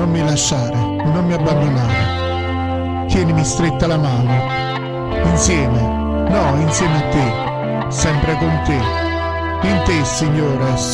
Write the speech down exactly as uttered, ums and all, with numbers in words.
non mi lasciare, non mi abbandonare. Tienimi stretta la mano, insieme, no, insieme a te, sempre con te. In te, Signore,